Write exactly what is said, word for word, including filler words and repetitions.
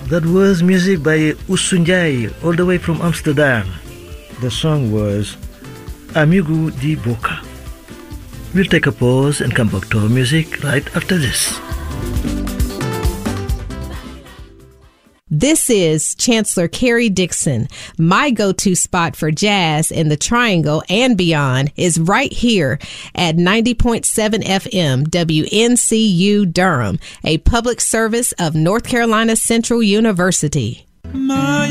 That was music by Usunjai, all the way from Amsterdam. The song was Amigo de Boca. We'll take a pause and come back to our music right after this. This is Chancellor Carrie Dixon. My go-to spot for jazz in the Triangle and beyond is right here at ninety point seven F M W N C U Durham, a public service of North Carolina Central University. My